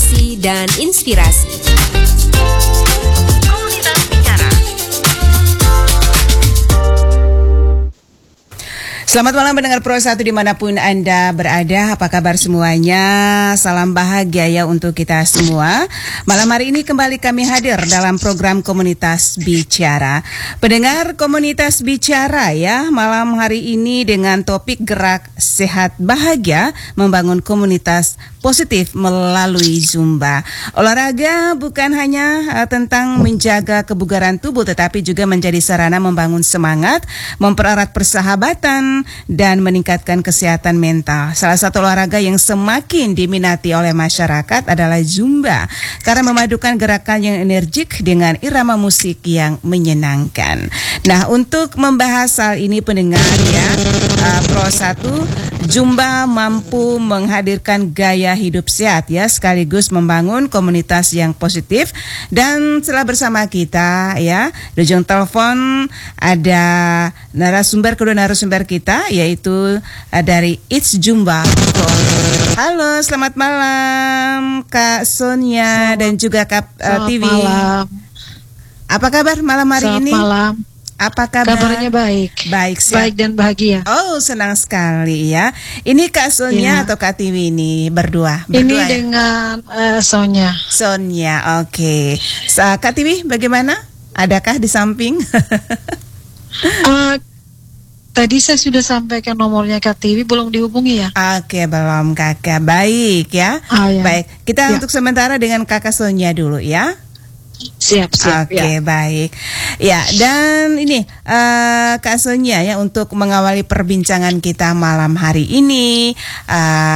motivasi, dan inspirasi. Komunitas Bicara. Selamat malam pendengar Pro 1 dimanapun Anda berada. Apa kabar semuanya? Salam bahagia ya untuk kita semua. Malam hari ini kembali kami hadir dalam program Komunitas Bicara. Pendengar Komunitas Bicara ya, malam hari ini dengan topik gerak sehat bahagia membangun komunitas positif melalui Zumba. Olahraga bukan hanya tentang menjaga kebugaran tubuh, tetapi juga menjadi sarana membangun semangat, mempererat persahabatan, dan meningkatkan kesehatan mental. Salah satu olahraga yang semakin diminati oleh masyarakat adalah Zumba, karena memadukan gerakan yang energik dengan irama musik yang menyenangkan. Nah, untuk membahas hal ini pendengar ya, Pro 1, Zumba mampu menghadirkan gaya hidup sehat ya, sekaligus membangun komunitas yang positif. Dan setelah bersama kita ya, di ujung telepon ada kedua narasumber kita, yaitu dari It's Zumba. Halo, selamat malam Kak Sonia dan juga Kak TV. Malam. Apa kabar malam hari ini? Selamat malam. Apa kabar? Kabarnya baik. Baik, baik dan bahagia. Oh, senang sekali ya. Ini Kak Sonia atau Kak Tiwi ini berdua ini ya? dengan Sonia. Sonia, oke. Kak Tiwi bagaimana? Adakah di samping? Tadi saya sudah sampaikan nomornya Kak Tiwi, belum dihubungi ya? Oke, belum Kakak. Baik ya. Ya. Baik, kita untuk sementara dengan Kakak Sonia dulu ya. Siap. Oke, baik. Ya, dan ini Kak Sonia ya, untuk mengawali perbincangan kita malam hari ini,